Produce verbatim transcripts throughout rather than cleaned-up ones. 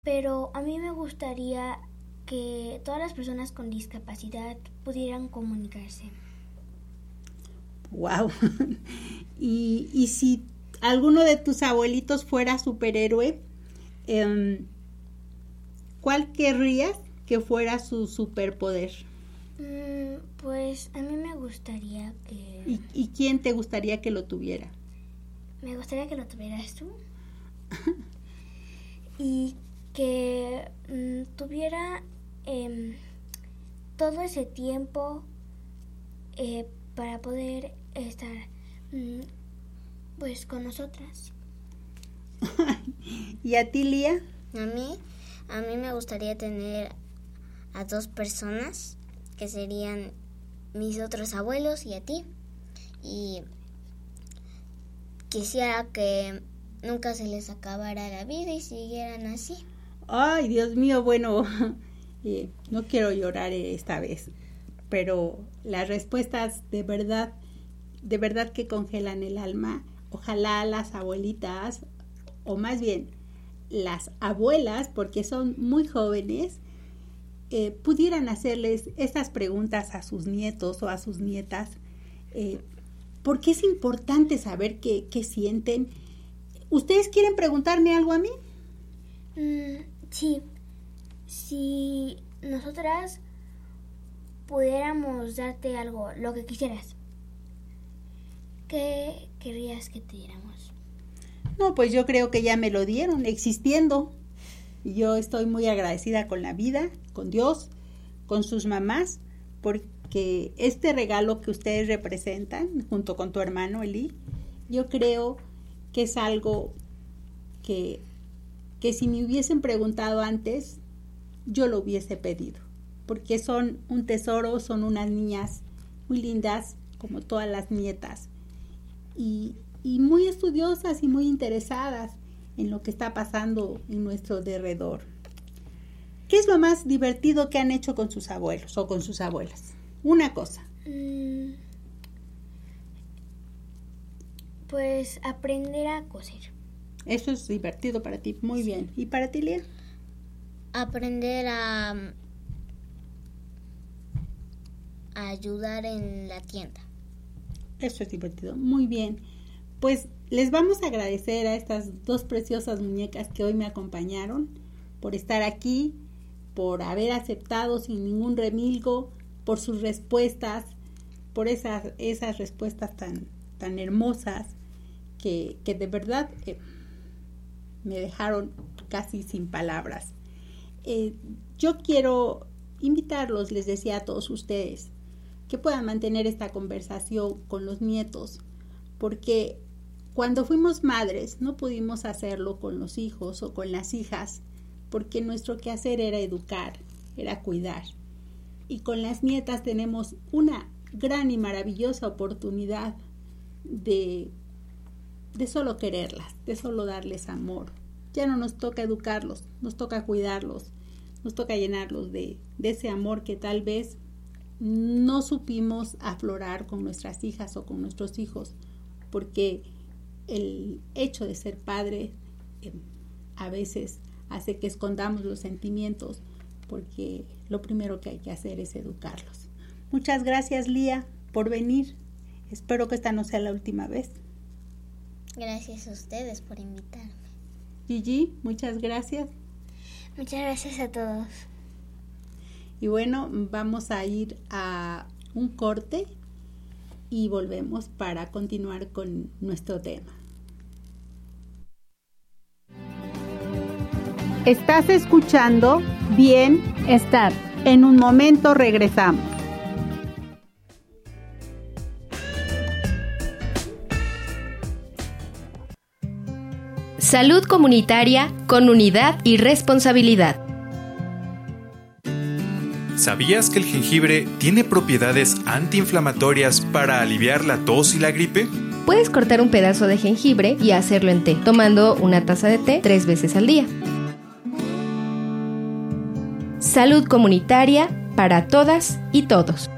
pero a mí me gustaría que todas las personas con discapacidad pudieran comunicarse. Wow. y, y si alguno de tus abuelitos fuera superhéroe, eh, ¿cuál querrías que fuera su superpoder? Mm, pues a mí me gustaría que... ¿Y, ¿Y quién te gustaría que lo tuviera? Me gustaría que lo tuvieras tú. Y que mm, tuviera eh, todo ese tiempo eh, para poder estar mm, pues con nosotras. ¿Y a ti, Lía? A mí, a mí me gustaría tener a dos personas que serían mis otros abuelos y a ti. Y quisiera que nunca se les acabara la vida y siguieran así. Ay, Dios mío, bueno, eh, no quiero llorar esta vez, pero las respuestas de verdad, de verdad que congelan el alma. Ojalá las abuelitas, o más bien las abuelas, porque son muy jóvenes, eh, pudieran hacerles estas preguntas a sus nietos o a sus nietas, eh, porque es importante saber qué, qué sienten. ¿Ustedes quieren preguntarme algo a mí? Mm, sí, si nosotras pudiéramos darte algo, lo que quisieras, ¿qué querrías que te diéramos? No, pues yo creo que ya me lo dieron, existiendo. Yo estoy muy agradecida con la vida, con Dios, con sus mamás, porque este regalo que ustedes representan, junto con tu hermano Eli, yo creo que es algo que, que si me hubiesen preguntado antes, yo lo hubiese pedido, porque son un tesoro, son unas niñas muy lindas, como todas las nietas, y, y muy estudiosas y muy interesadas en lo que está pasando en nuestro derredor. ¿Qué es lo más divertido que han hecho con sus abuelos o con sus abuelas? Una cosa. Mm, pues aprender a coser. Eso es divertido para ti, muy bien. ¿Y para ti, Lía? Aprender a, a ayudar en la tienda. Eso es divertido, muy bien. Pues les vamos a agradecer a estas dos preciosas muñecas que hoy me acompañaron por estar aquí, por haber aceptado sin ningún remilgo, por sus respuestas, por esas, esas respuestas tan, tan hermosas que, que de verdad eh, me dejaron casi sin palabras. Eh, yo quiero invitarlos, les decía a todos ustedes, que puedan mantener esta conversación con los nietos, porque cuando fuimos madres no pudimos hacerlo con los hijos o con las hijas, porque nuestro quehacer era educar, era cuidar. Y con las nietas tenemos una gran y maravillosa oportunidad de, de solo quererlas, de solo darles amor. Ya no nos toca educarlos, nos toca cuidarlos, nos toca llenarlos de, de ese amor que tal vez no supimos aflorar con nuestras hijas o con nuestros hijos, porque el hecho de ser padre eh, a veces hace que escondamos los sentimientos, porque lo primero que hay que hacer es educarlos. Muchas gracias, Lía, por venir. Espero que esta no sea la última vez. Gracias a ustedes por invitarme. Gigi, muchas gracias. Muchas gracias a todos. Y bueno, vamos a ir a un corte y volvemos para continuar con nuestro tema. Estás escuchando Bienestar. En un momento regresamos. Salud comunitaria con unidad y responsabilidad. ¿Sabías que el jengibre tiene propiedades antiinflamatorias para aliviar la tos y la gripe? Puedes cortar un pedazo de jengibre y hacerlo en té, tomando una taza de té tres veces al día. Salud comunitaria para todas y todos.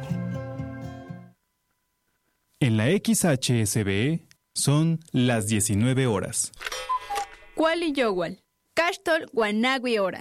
En la X H S B E son las diecinueve horas. Kuali Yowal, Caxtol Guanagui Ora.